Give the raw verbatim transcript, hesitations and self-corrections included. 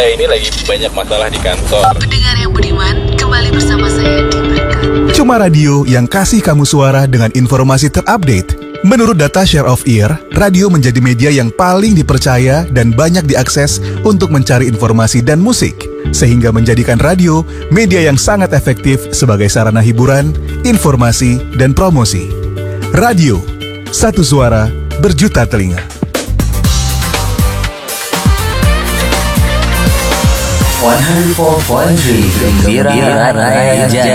saya ini lagi banyak masalah di kantor. Pendengar yang budiman, kembali bersama saya di Berkat. Cuma radio yang kasih kamu suara dengan informasi terupdate. Menurut data Share of Ear, radio menjadi media yang paling dipercaya dan banyak diakses untuk mencari informasi dan musik, sehingga menjadikan radio media yang sangat efektif sebagai sarana hiburan, informasi, dan promosi. Radio, satu suara, berjuta telinga. seratus empat koma tiga Gembira Raya.